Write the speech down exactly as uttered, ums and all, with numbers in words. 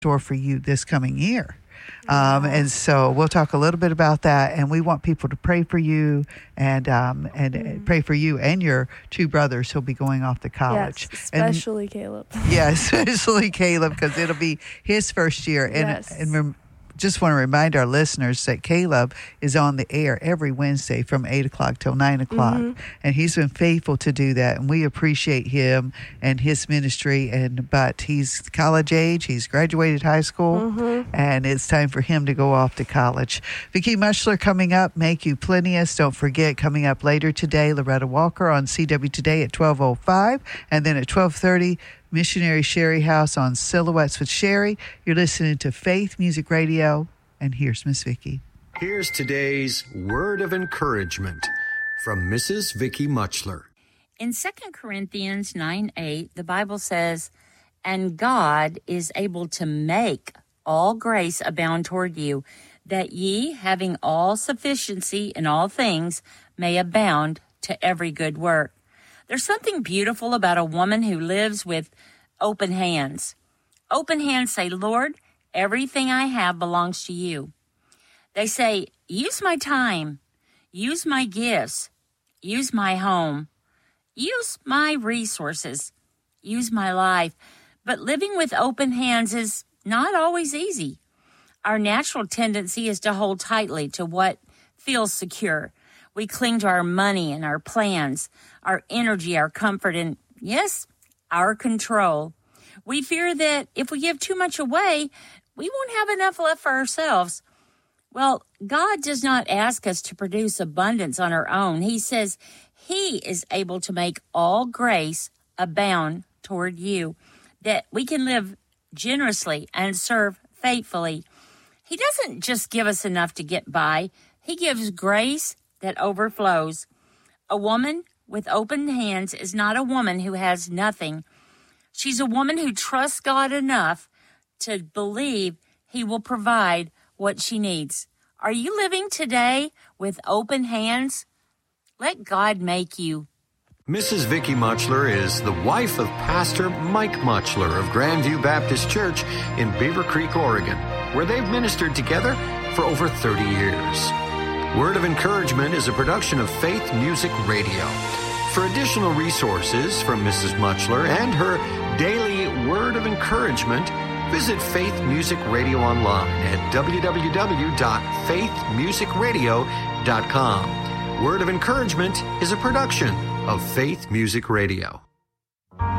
store for you this coming year. Um, and so we'll talk a little bit about that, and we want people to pray for you and um, and mm. pray for you and your two brothers who'll be going off to college. Yes, especially and, Caleb. Yeah, especially Caleb, because it'll be his first year. And, yes. and rem- just want to remind our listeners that Caleb is on the air every Wednesday from eight o'clock till nine o'clock. Mm-hmm. And he's been faithful to do that. And we appreciate him and his ministry. And But he's college age. He's graduated high school. Mm-hmm. And it's time for him to go off to college. Vicki Muchler coming up. Make You Plenteous. Don't forget, coming up later today, Loretta Walker on C W Today at twelve oh five. And then at twelve thirty, Missionary Sherry House on Silhouettes with Sherry. You're listening to Faith Music Radio, and here's Miss Vicki. Here's today's word of encouragement from Missus Vicki Muchler. In Second Corinthians nine eight, the Bible says, "And God is able to make all grace abound toward you, that ye, having all sufficiency in all things, may abound to every good work." There's something beautiful about a woman who lives with open hands. Open hands say, "Lord, everything I have belongs to you." They say, "Use my time, use my gifts, use my home, use my resources, use my life." But living with open hands is not always easy. Our natural tendency is to hold tightly to what feels secure. We cling to our money and our plans, our energy, our comfort, and yes, our control. We fear that if we give too much away, we won't have enough left for ourselves. Well, God does not ask us to produce abundance on our own. He says He is able to make all grace abound toward you, that we can live generously and serve faithfully. He doesn't just give us enough to get by. He gives grace that overflows. A woman with open hands is not a woman who has nothing. She's a woman who trusts God enough to believe He will provide what she needs. Are you living today with open hands? Let God make you. Missus Vicki Muchler is the wife of Pastor Mike Muchler of Grandview Baptist Church in Beaver Creek, Oregon, where they've ministered together for over thirty years. Word of Encouragement is a production of Faith Music Radio. For additional resources from Missus Muchler and her daily Word of Encouragement, visit Faith Music Radio online at w w w dot faith music radio dot com. Word of Encouragement is a production of Faith Music Radio.